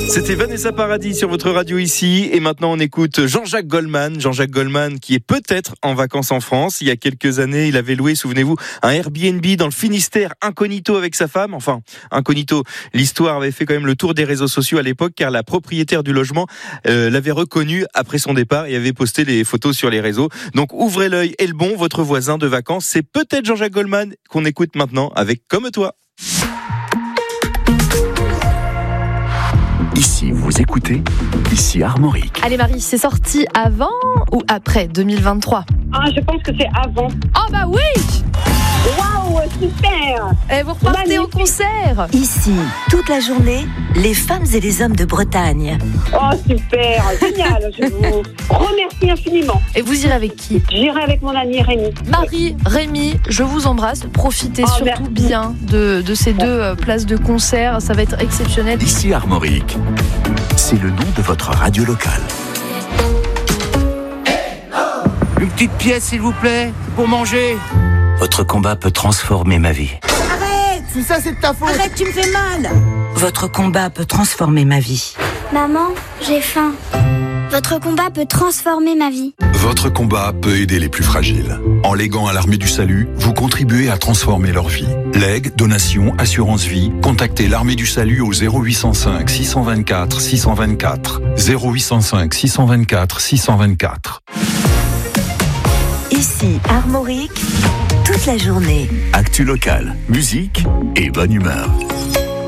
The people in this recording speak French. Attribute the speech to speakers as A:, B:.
A: C'était Vanessa Paradis sur votre radio ici. Et maintenant, on écoute Jean-Jacques Goldman. Jean-Jacques Goldman qui est peut-être en vacances en France. Il y a quelques années, il avait loué, souvenez-vous, un Airbnb dans le Finistère, incognito avec sa femme. Enfin, incognito. L'histoire avait fait quand même le tour des réseaux sociaux à l'époque, car la propriétaire du logement l'avait reconnu après son départ et avait posté les photos sur les réseaux. Donc, ouvrez l'œil et le bon, votre voisin de vacances, c'est peut-être Jean-Jacques Goldman qu'on écoute maintenant avec Comme toi.
B: Ici, vous écoutez, ici Armorique.
C: Allez Marie, c'est sorti avant ou après 2023 ?
D: Je pense que c'est avant.
C: Oh bah oui !
D: Waouh, super!
C: Et vous repartez au concert.
E: Ici, toute la journée, les femmes et les hommes de Bretagne.
D: Oh super, génial, je vous remercie infiniment.
C: Et vous irez avec qui ?
D: J'irai avec mon ami Rémi.
C: Marie, Rémi, je vous embrasse. Profitez surtout
D: merci.
C: bien de ces deux places de concert. Ça va être exceptionnel.
B: Ici Armorique. C'est le nom de votre radio locale.
F: Une petite pièce, s'il vous plaît, pour manger.
B: Votre combat peut transformer ma vie.
F: Arrête! Si ça, c'est de ta faute.
E: Arrête, tu me fais mal. Votre combat peut transformer ma vie.
G: Maman, j'ai faim. Votre combat peut transformer ma vie.
H: Votre combat peut aider les plus fragiles. En léguant à l'Armée du Salut, vous contribuez à transformer leur vie. Legs, donations, assurance vie, contactez l'Armée du Salut au 0805 624 624. 0805 624 624.
E: Ici, Armorique, toute la journée.
B: Actu locale, musique et bonne humeur.